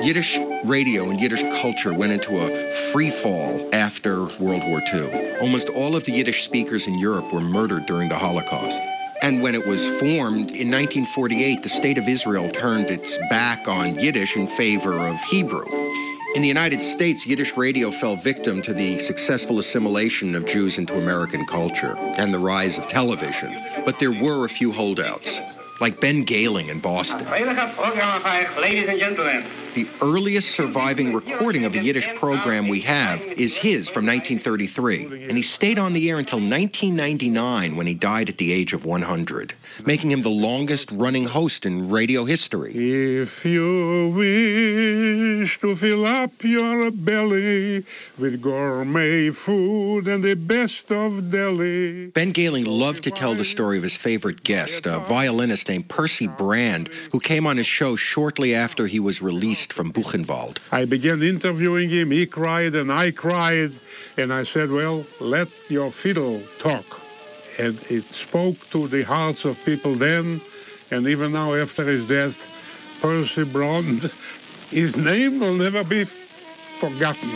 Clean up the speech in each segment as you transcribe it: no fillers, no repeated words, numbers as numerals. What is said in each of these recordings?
Yiddish radio and Yiddish culture went into a free fall after World War II. Almost all of the Yiddish speakers in Europe were murdered during the Holocaust. And when it was formed in 1948, the State of Israel turned its back on Yiddish in favor of Hebrew. In the United States, Yiddish radio fell victim to the successful assimilation of Jews into American culture and the rise of television. But there were a few holdouts, like Ben Galing in Boston. Ladies and gentlemen. The earliest surviving recording of a Yiddish program we have is his from 1933, and he stayed on the air until 1999 when he died at the age of 100, making him the longest-running host in radio history. If you wish to fill up your belly with gourmet food and the best of Delhi. Ben Galing loved to tell the story of his favorite guest, a violinist named Percy Brand, who came on his show shortly after he was released from Buchenwald. I began interviewing him. He cried and I cried. And I said, well, let your fiddle talk. And it spoke to the hearts of people then. And even now, after his death, Percy Brand, his name will never be forgotten.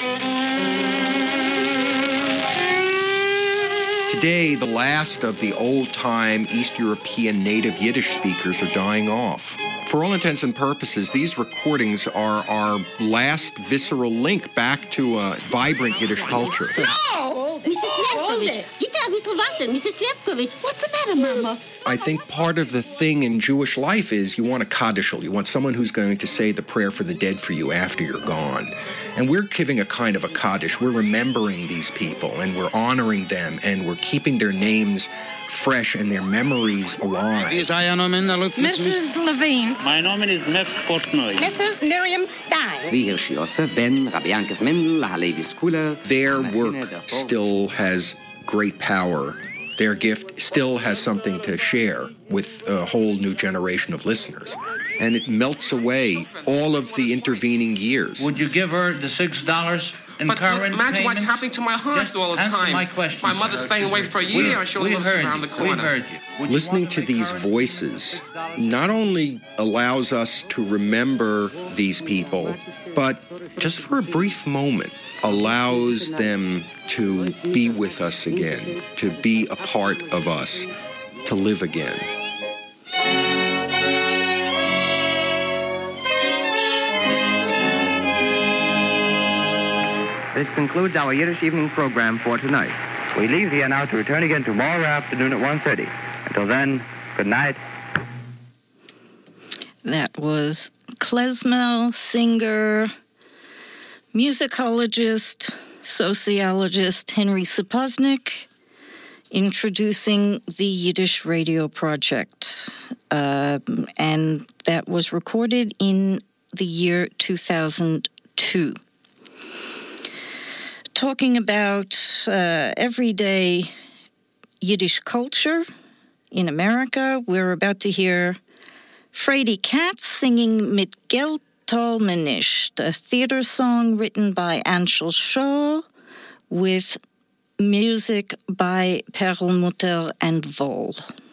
Today, the last of the old-time East European native Yiddish speakers are dying off. For all intents and purposes, these recordings are our last visceral link back to a vibrant Yiddish culture. No! Mrs. Lefkovich, get a whistle Wasser. Mrs. Lefkovich, what's the matter, Mama? I think part of the thing in Jewish life is you want a kaddishal. You want someone who's going to say the prayer for the dead for you after you're gone. And we're giving a kind of a kaddish. We're remembering these people, and we're honoring them, and we're keeping their names fresh and their memories alive. Mrs. Levine. Mein Name ist Nef Portnoy. Mrs. Miriam Stein. Zvi Hirsch Yosef Ben, Rabbi Yankov Mendel, Halevi Skula. Their work still has great power. Their gift still has something to share with a whole new generation of listeners. And it melts away all of the intervening years. Would you give her the $6 in current imagine what's payments? happening to my heart Just all the answer time. my question, My mother's sir. staying away for a year. She only lives around the corner. We heard you. Would you Listening want to make these current voices $6 not only allows us to remember these people, but just for a brief moment allows them to be with us again, to be a part of us, to live again. This concludes our Yiddish evening program for tonight. We leave here now to return again tomorrow afternoon at 1:30. Until then, good night. That was klezmer, singer, musicologist, sociologist Henry Sapoznik introducing the Yiddish Radio Project. And that was recorded in the year 2002. Talking about everyday Yiddish culture in America, we're about to hear Frady Katz singing Mit Geld tol me nicht, a theater song written by Anshel Shaw with music by Perlmutter and Vol.